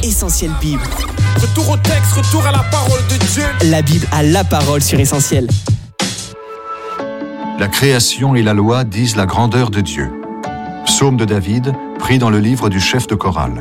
Essentiel Bible. Retour au texte, retour à la parole de Dieu. La Bible a la parole sur Essentiel. La création et la loi disent la grandeur de Dieu. Psaume de David, pris dans le livre du chef de chorale.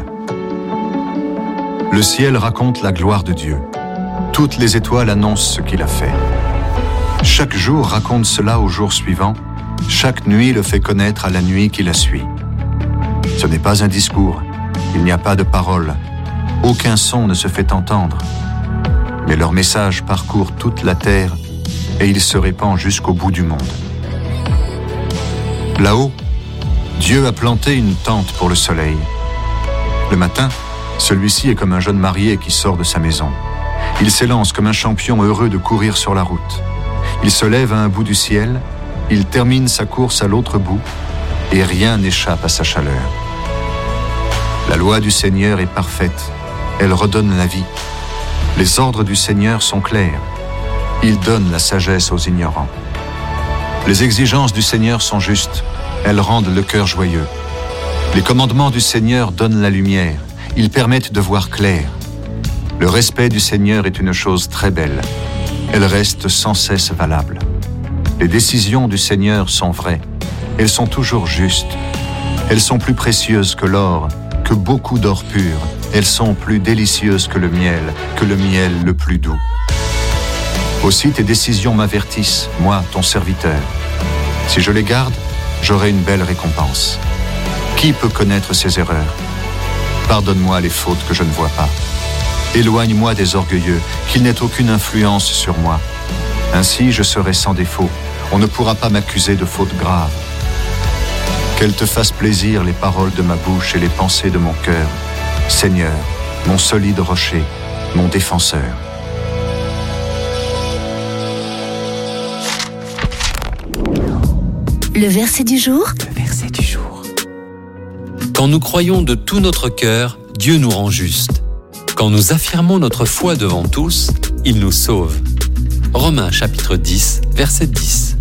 Le ciel raconte la gloire de Dieu. Toutes les étoiles annoncent ce qu'il a fait. Chaque jour raconte cela au jour suivant. Chaque nuit le fait connaître à la nuit qui la suit. Ce n'est pas un discours. Il n'y a pas de parole. Aucun son ne se fait entendre. Mais leur message parcourt toute la terre et il se répand jusqu'au bout du monde. Là-haut, Dieu a planté une tente pour le soleil. Le matin, celui-ci est comme un jeune marié qui sort de sa maison. Il s'élance comme un champion heureux de courir sur la route. Il se lève à un bout du ciel, il termine sa course à l'autre bout, et rien n'échappe à sa chaleur. La loi du Seigneur est parfaite, elle redonne la vie. Les ordres du Seigneur sont clairs, il donne la sagesse aux ignorants. Les exigences du Seigneur sont justes, elles rendent le cœur joyeux. Les commandements du Seigneur donnent la lumière, ils permettent de voir clair. Le respect du Seigneur est une chose très belle, elle reste sans cesse valable. Les décisions du Seigneur sont vraies, elles sont toujours justes. Elles sont plus précieuses que l'or, que beaucoup d'or pur. Elles sont plus délicieuses que le miel le plus doux. Aussi tes décisions m'avertissent, moi, ton serviteur. Si je les garde, j'aurai une belle récompense. Qui peut connaître ses erreurs? Pardonne-moi les fautes que je ne vois pas. Éloigne-moi des orgueilleux, qu'ils n'aient aucune influence sur moi. Ainsi, je serai sans défaut. On ne pourra pas m'accuser de fautes graves. Qu'elles te fassent plaisir les paroles de ma bouche et les pensées de mon cœur. Seigneur, mon solide rocher, mon défenseur. Le verset du jour. Le verset du jour. Quand nous croyons de tout notre cœur, Dieu nous rend justes. Quand nous affirmons notre foi devant tous, il nous sauve. Romains chapitre 10, verset 10.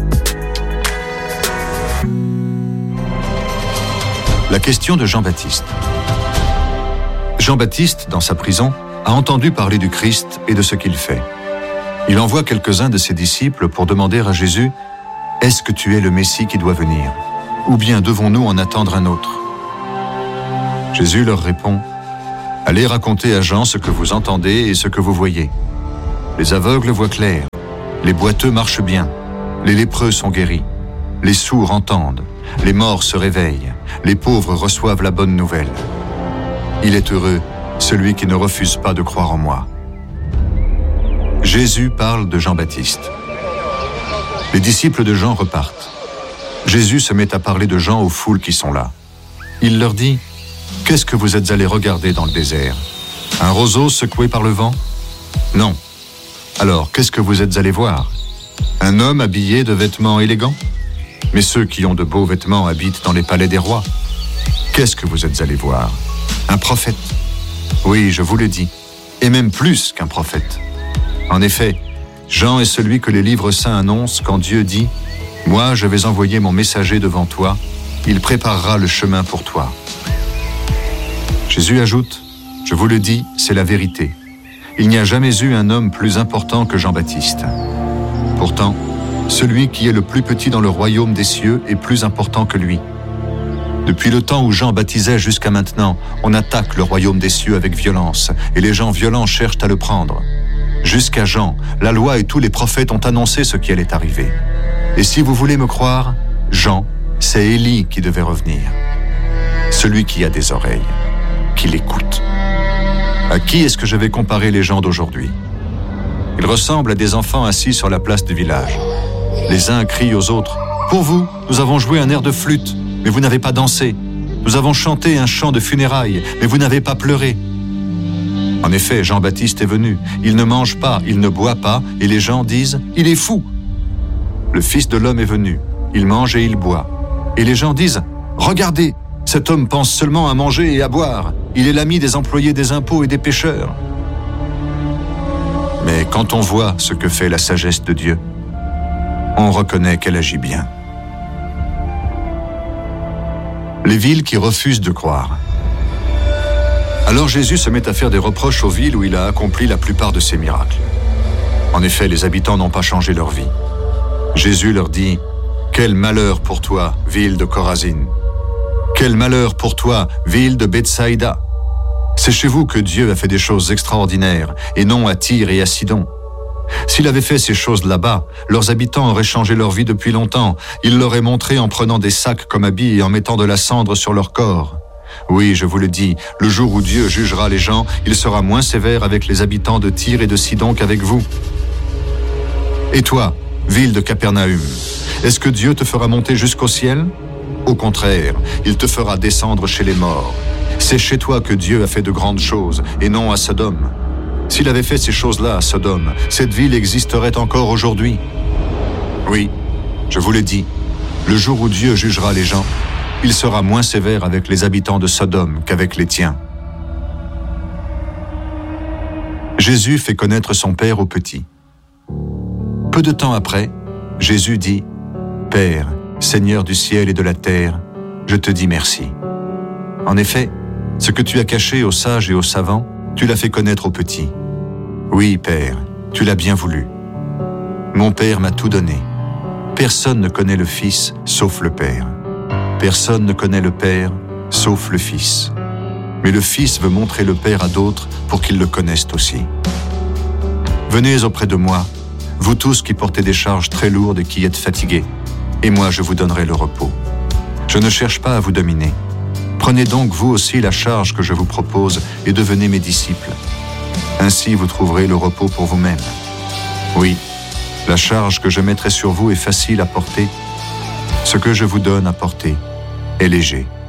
La question de Jean-Baptiste. Jean-Baptiste, dans sa prison, a entendu parler du Christ et de ce qu'il fait. Il envoie quelques-uns de ses disciples pour demander à Jésus « Est-ce que tu es le Messie qui doit venir? Ou bien devons-nous en attendre un autre ?» Jésus leur répond « Allez raconter à Jean ce que vous entendez et ce que vous voyez. Les aveugles voient clair, les boiteux marchent bien, les lépreux sont guéris, les sourds entendent, les morts se réveillent, les pauvres reçoivent la bonne nouvelle. Il est heureux, celui qui ne refuse pas de croire en moi. » Jésus parle de Jean-Baptiste. Les disciples de Jean repartent. Jésus se met à parler de Jean aux foules qui sont là. Il leur dit « Qu'est-ce que vous êtes allés regarder dans le désert? Un roseau secoué par le vent? Non. Alors, qu'est-ce que vous êtes allés voir? Un homme habillé de vêtements élégants? Mais ceux qui ont de beaux vêtements habitent dans les palais des rois. Qu'est-ce que vous êtes allés voir? Un prophète? Oui, je vous le dis, et même plus qu'un prophète. En effet, Jean est celui que les livres saints annoncent quand Dieu dit « Moi, je vais envoyer mon messager devant toi, il préparera le chemin pour toi. » Jésus ajoute « Je vous le dis, c'est la vérité. Il n'y a jamais eu un homme plus important que Jean-Baptiste. Pourtant, celui qui est le plus petit dans le royaume des cieux est plus important que lui. Depuis le temps où Jean baptisait jusqu'à maintenant, on attaque le royaume des cieux avec violence, et les gens violents cherchent à le prendre. Jusqu'à Jean, la loi et tous les prophètes ont annoncé ce qui allait arriver. Et si vous voulez me croire, Jean, c'est Élie qui devait revenir. Celui qui a des oreilles, qu'il écoute. À qui est-ce que je vais comparer les gens d'aujourd'hui? Ils ressemblent à des enfants assis sur la place du village. Les uns crient aux autres « Pour vous, nous avons joué un air de flûte, mais vous n'avez pas dansé. Nous avons chanté un chant de funérailles, mais vous n'avez pas pleuré. » En effet, Jean-Baptiste est venu. Il ne mange pas, il ne boit pas, et les gens disent « Il est fou !» Le Fils de l'homme est venu. Il mange et il boit. Et les gens disent « Regardez, cet homme pense seulement à manger et à boire. Il est l'ami des employés des impôts et des pécheurs. » Mais quand on voit ce que fait la sagesse de Dieu, on reconnaît qu'elle agit bien. Les villes qui refusent de croire. Alors Jésus se met à faire des reproches aux villes où il a accompli la plupart de ses miracles. En effet, les habitants n'ont pas changé leur vie. Jésus leur dit « Quel malheur pour toi, ville de Chorazine! Quel malheur pour toi, ville de Bethsaïda! C'est chez vous que Dieu a fait des choses extraordinaires, et non à Tyr et à Sidon. S'il avait fait ces choses là-bas, leurs habitants auraient changé leur vie depuis longtemps. Il l'aurait montré en prenant des sacs comme habits et en mettant de la cendre sur leur corps. Oui, je vous le dis, le jour où Dieu jugera les gens, il sera moins sévère avec les habitants de Tyr et de Sidon qu'avec vous. Et toi, ville de Capernaüm, est-ce que Dieu te fera monter jusqu'au ciel? Au contraire, il te fera descendre chez les morts. C'est chez toi que Dieu a fait de grandes choses, et non à Sodome. S'il avait fait ces choses-là à Sodome, cette ville existerait encore aujourd'hui. Oui, je vous l'ai dit, le jour où Dieu jugera les gens, il sera moins sévère avec les habitants de Sodome qu'avec les tiens. Jésus fait connaître son Père aux petits. Peu de temps après, Jésus dit « Père, Seigneur du ciel et de la terre, je te dis merci. En effet, ce que tu as caché aux sages et aux savants, tu l'as fait connaître aux petits. Oui, Père, tu l'as bien voulu. Mon Père m'a tout donné. Personne ne connaît le Fils sauf le Père. Personne ne connaît le Père sauf le Fils. Mais le Fils veut montrer le Père à d'autres pour qu'ils le connaissent aussi. Venez auprès de moi, vous tous qui portez des charges très lourdes et qui êtes fatigués, et moi je vous donnerai le repos. Je ne cherche pas à vous dominer. Prenez donc vous aussi la charge que je vous propose et devenez mes disciples. Ainsi vous trouverez le repos pour vous-mêmes. Oui, la charge que je mettrai sur vous est facile à porter. Ce que je vous donne à porter est léger.